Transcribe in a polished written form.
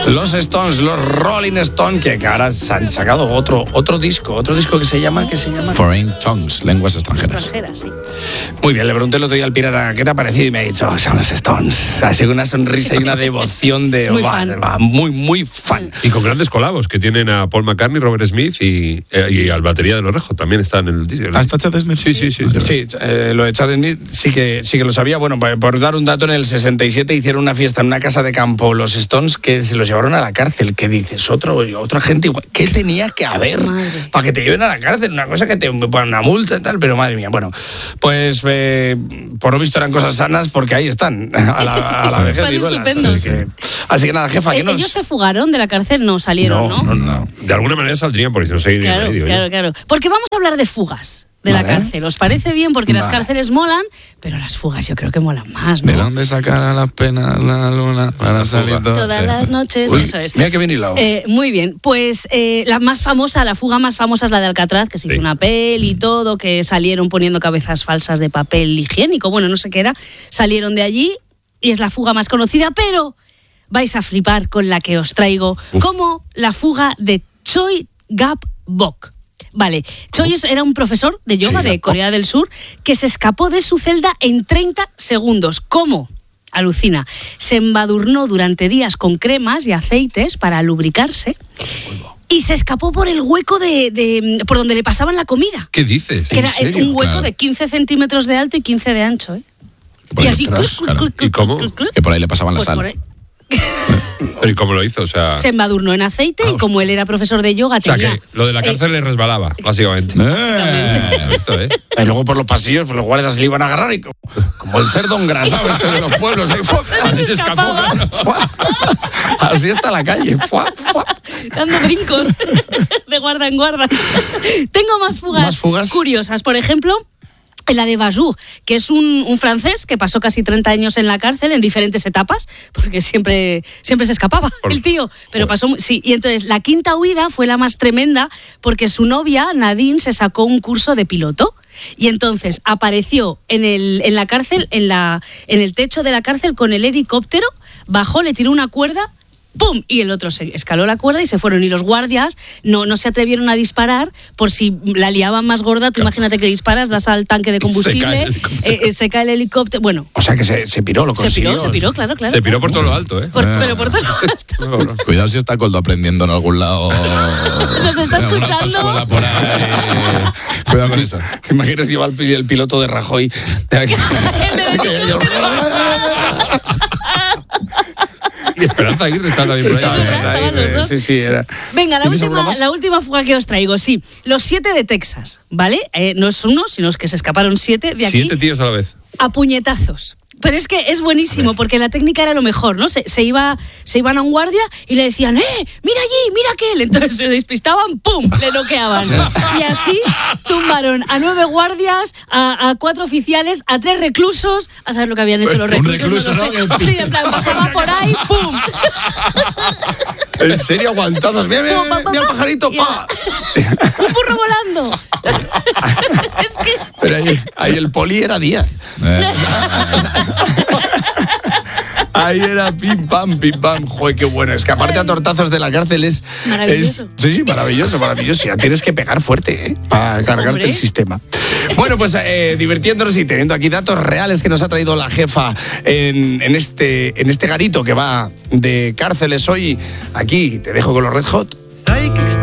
Los Stones, los Rolling Stones, que ahora se han sacado otro disco que se llama... Foreign Tongues, lenguas extranjeras. Sí. Muy bien, le pregunté el otro día al pirata qué te ha parecido y me ha dicho, son los Stones. Así que una sonrisa y una devoción de... muy fan. Y con grandes colabos que tienen a Paul McCartney, Robert Smith y al batería de los Red Hot también está en el disco. ¿Hasta Chad Smith? Sí. Lo de Chad Smith sí que lo sabía. Bueno, por dar un dato, en el 67 hicieron una fiesta en una casa de campo los Stones que se los llevaron a la cárcel. ¿Qué dices? Otra gente igual. ¿Qué tenía que haber para que te lleven a la cárcel? Una cosa que te ponen una multa y tal, pero madre mía. Bueno, pues por lo visto eran cosas sanas porque ahí están, a la vejez de Iruelas. Así que nada, jefa, ¿Ellos se fugaron de la cárcel? No, salieron, ¿no? De alguna manera saldrían porque si no seguirían ahí. Claro. Porque vamos a hablar de fugas de la cárcel. ¿Os parece bien? Porque las cárceles molan, pero las fugas yo creo que molan más, ¿no? ¿De dónde sacar las penas la luna para salir todas las noches? Uy, eso es. Mira que bien hilado. Muy bien. Pues la fuga más famosa es la de Alcatraz, que se hizo una peli y todo, que salieron poniendo cabezas falsas de papel higiénico. Bueno, no sé qué era. Salieron de allí y es la fuga más conocida, pero vais a flipar con la que os traigo, como la fuga de Choi Gap-bok. Vale, Choi era un profesor de yoga de Corea del Sur que se escapó de su celda en 30 segundos. ¿Cómo? Alucina. Se embadurnó durante días con cremas y aceites para lubricarse y se escapó por el hueco por donde le pasaban la comida. ¿Qué dices? Que era un hueco de 15 centímetros de alto y 15 de ancho, ¿eh? Y así... ¿Y cómo? Que por ahí le pasaban la sal. ¿Y cómo lo hizo? O sea... Se embadurnó en aceite y como él era profesor de yoga... O sea, que lo de la cárcel le resbalaba, básicamente. Esto, Y luego por los pasillos, pues los guardias le iban a agarrar y como el cerdo engrasado de los pueblos. Así se escapó. Así está la calle. Dando brincos de guarda en guarda. Tengo más fugas curiosas. Por ejemplo... la de Bajou, que es un francés que pasó casi 30 años en la cárcel en diferentes etapas, porque siempre se escapaba el tío, pero pasó... Sí, y entonces la quinta huida fue la más tremenda porque su novia, Nadine, se sacó un curso de piloto y entonces apareció en la cárcel, en el techo de la cárcel con el helicóptero, bajó, le tiró una cuerda, ¡pum! Y el otro se escaló la cuerda y se fueron. Y los guardias no se atrevieron a disparar por si la liaban más gorda. Tú imagínate que disparas, das al tanque de combustible, se cae el helicóptero. Bueno. O sea que se piró, lo consiguió. Se piró, claro. Se piró por todo lo alto, ¿eh? Pero por todo lo alto. Cuidado si está Coldo aprendiendo en algún lado. Nos está escuchando. Por ahí. Cuidado con eso. ¿Te imaginas que iba el piloto de Rajoy? Y Esperanza Aguirre está también por ahí. Sí, era. Venga, la última fuga que os traigo, sí. Los 7 de Texas, ¿vale? No es uno, sino es que se escaparon 7 de aquí. 7 tíos a la vez. A puñetazos. Pero es que es buenísimo, porque la técnica era lo mejor, ¿no? Se iban a un guardia y le decían, mira allí, mira aquel. Entonces se despistaban, ¡pum!, le noqueaban. Y así tumbaron a 9 guardias, a 4 oficiales, a 3 reclusos. A saber lo que habían hecho los reclusos. Un recluso, no sé. Sí, en plan, pasaba por ahí, ¡pum! ¿En serio aguantados? Mira el pajarito, ¡pa! ¡Un burro volando! Es que... Pero ahí el poli era Díaz. Ahí era pim pam. Joder, qué bueno. Es que aparte a tortazos de la cárcel es... Maravilloso. Sí, maravilloso. Ya tienes que pegar fuerte, para cargarte el sistema. Bueno, pues divirtiéndonos y teniendo aquí datos reales que nos ha traído la jefa en este garito que va de cárceles hoy. Aquí te dejo con los Red Hot.